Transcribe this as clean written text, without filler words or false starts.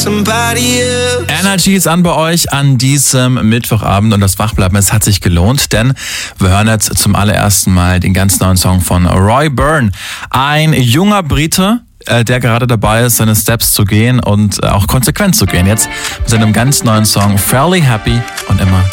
somebody else. Energy ist an bei euch an diesem Mittwochabend und das Wachbleiben, es hat sich gelohnt, denn wir hören jetzt zum allerersten Mal den ganz neuen Song von Roy Byrne. Ein junger Brite, der gerade dabei ist, seine Steps zu gehen und auch konsequent zu gehen. Jetzt mit seinem ganz neuen Song Fairly Happy und immer